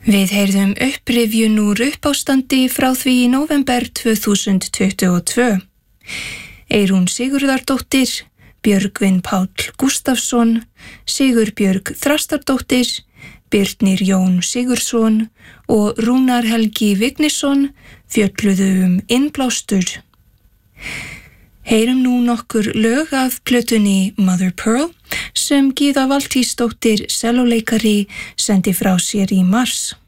Við heyrðum upprifjun úr uppástandi frá því í nóvember 2022. Eyrún Sigurðardóttir, Björgvin Páll Gústafsson, Sigurbjörg Þrastardóttir, Birnir Jón Sigurðsson og Rúnar Helgi Vignisson fjölluðu innblástur. Heyrum nú nokkur lög af plötunni Mother Pearl sem Gyða Valtýsdóttir sellóleikari sendi frá sér í mars.